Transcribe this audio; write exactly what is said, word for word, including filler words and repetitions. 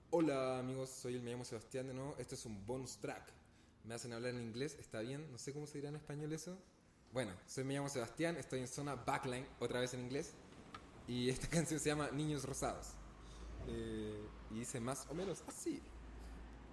Hola amigos, soy el me llamo Sebastián de nuevo. Esto es un bonus track. Me hacen hablar en inglés, está bien, no sé cómo se dirá en español eso. Bueno, soy me llamo Sebastián, estoy en zona backline, otra vez en inglés. Y esta canción se llama Niños Rosados. Eh, y dice más o menos así.